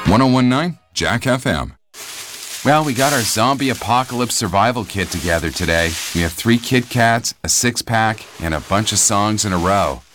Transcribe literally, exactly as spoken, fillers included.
ten nineteen Jack F M. Well, we got our zombie apocalypse survival kit together today. We have three Kit Kats, a six-pack, and a bunch of songs in a row.